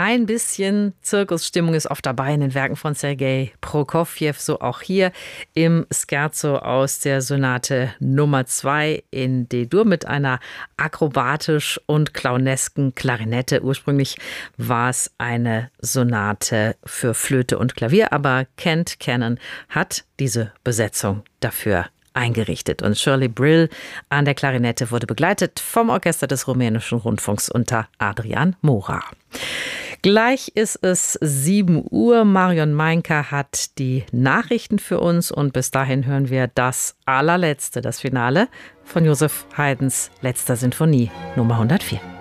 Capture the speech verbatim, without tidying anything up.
Ein bisschen Zirkusstimmung ist oft dabei in den Werken von Sergei Prokofjew, so auch hier im Scherzo aus der Sonate Nummer zwei in D-Dur mit einer akrobatisch und clownesken Klarinette. Ursprünglich war es eine Sonate für Flöte und Klavier, aber Kent Cannon hat diese Besetzung dafür eingerichtet. Und Shirley Brill an der Klarinette wurde begleitet vom Orchester des Rumänischen Rundfunks unter Adrian Mora. Gleich ist es sieben Uhr. Marion Meinker hat die Nachrichten für uns und bis dahin hören wir das allerletzte, das Finale von Joseph Haydns letzter Sinfonie Nummer hundertvier.